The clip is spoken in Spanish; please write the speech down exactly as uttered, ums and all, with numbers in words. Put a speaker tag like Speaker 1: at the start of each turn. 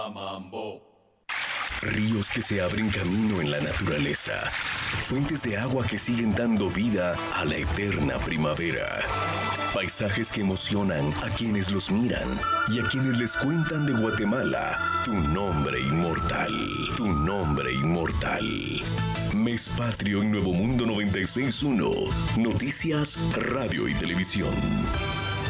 Speaker 1: Mambo.
Speaker 2: Ríos que se abren camino en la naturaleza. Fuentes de agua que siguen dando vida a la eterna primavera. Paisajes que emocionan a quienes los miran y a quienes les cuentan de Guatemala. Tu nombre inmortal. Tu nombre inmortal. Mes Patrio en Nuevo Mundo noventa y seis punto uno. Noticias, radio y televisión.